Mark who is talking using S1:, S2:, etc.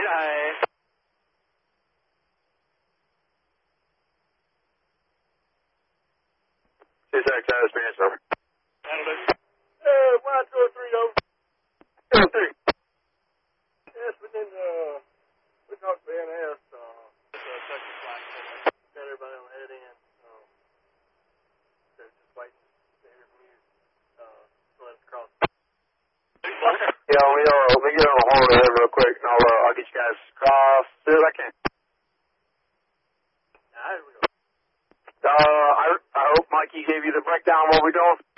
S1: Hi.
S2: Status Experience, over.
S1: That'll do.
S2: 1, 2, 3, over. 2, 3. Yes, we did, we talked to NS,
S1: Texas flight.
S2: got everybody on the head end, they're just waiting to hear from you, to let us cross. Yeah, let me get on the horn there real quick, and I'll get you guys across as soon as I can. Here we go. I hope Mikey gave you the breakdown of what we're doing.